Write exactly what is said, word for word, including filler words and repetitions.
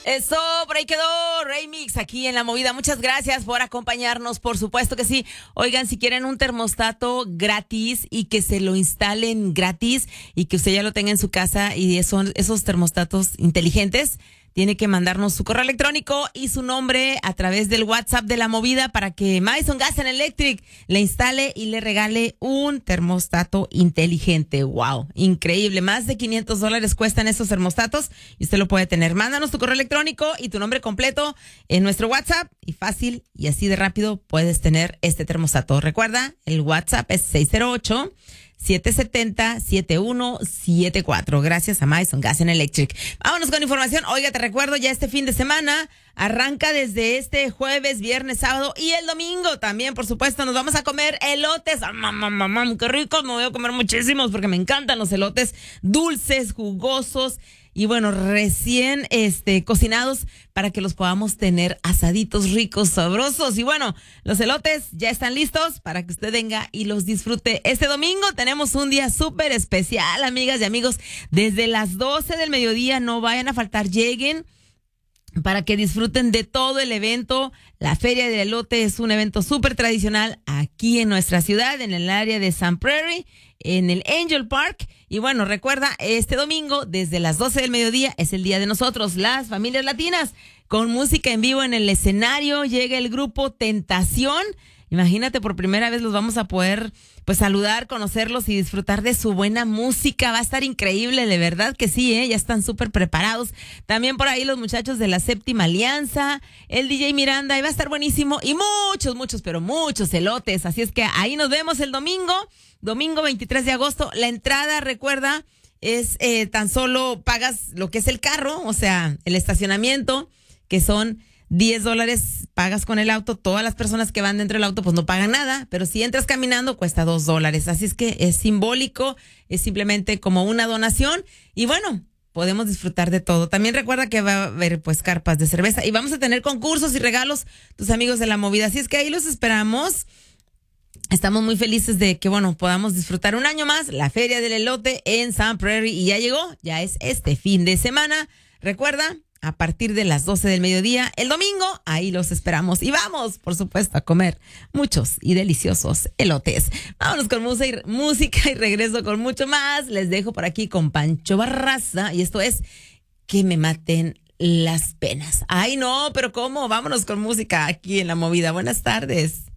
Eso, por ahí quedó Remix aquí en La Movida. Muchas gracias por acompañarnos, por supuesto que sí. Oigan, si quieren un termostato gratis y que se lo instalen gratis y que usted ya lo tenga en su casa y son esos termostatos inteligentes, tiene que mandarnos su correo electrónico y su nombre a través del WhatsApp de La Movida para que Madison Gas and Electric le instale y le regale un termostato inteligente. ¡Wow! Increíble. Más de quinientos dólares cuestan estos termostatos y usted lo puede tener. Mándanos tu correo electrónico y tu nombre completo en nuestro WhatsApp y fácil y así de rápido puedes tener este termostato. Recuerda, el WhatsApp es seis cero ocho, siete siete cero, siete uno siete cuatro. Gracias a Madison Gas and Electric. Vámonos con información. Oiga, te recuerdo, ya este fin de semana arranca desde este jueves, viernes, sábado y el domingo también, por supuesto. Nos vamos a comer elotes. ¡Ah, mamá, mamá! ¡Qué rico! Me voy a comer muchísimos porque me encantan los elotes dulces, jugosos y bueno, recién este cocinados para que los podamos tener asaditos ricos, sabrosos. Y bueno, los elotes ya están listos para que usted venga y los disfrute. Este domingo tenemos un día súper especial, amigas y amigos. Desde las doce del mediodía, no vayan a faltar, lleguen para que disfruten de todo el evento. La Feria del Elote es un evento súper tradicional aquí en nuestra ciudad, en el área de Sun Prairie, en el Angel Park. Y bueno, recuerda, este domingo, desde las doce del mediodía, es el día de nosotros, las familias latinas, con música en vivo en el escenario. Llega el grupo Tentación. Imagínate, por primera vez los vamos a poder pues saludar, conocerlos y disfrutar de su buena música. Va a estar increíble, de verdad que sí, ¿eh? Ya están súper preparados. También por ahí los muchachos de la Séptima Alianza, el D J Miranda, y va a estar buenísimo. Y muchos, muchos, pero muchos elotes. Así es que ahí nos vemos el domingo, domingo veintitrés de agosto. La entrada, recuerda, es eh, tan solo pagas lo que es el carro, o sea, el estacionamiento, que son diez dólares, pagas con el auto. Todas las personas que van dentro del auto pues no pagan nada, pero si entras caminando cuesta dos dólares. Así es que es simbólico, es simplemente como una donación y bueno, podemos disfrutar de todo. También recuerda que va a haber pues carpas de cerveza y vamos a tener concursos y regalos, tus amigos de La Movida. Así es que ahí los esperamos. Estamos muy felices de que, bueno, podamos disfrutar un año más la Feria del Elote en Sun Prairie y ya llegó, ya es este fin de semana. Recuerda, a partir de las doce del mediodía, el domingo, ahí los esperamos. Y vamos, por supuesto, a comer muchos y deliciosos elotes. Vámonos con música y, música y regreso con mucho más. Les dejo por aquí con Pancho Barraza y esto es Que me maten las penas. Ay, no, pero ¿cómo? Vámonos con música aquí en La Movida. Buenas tardes.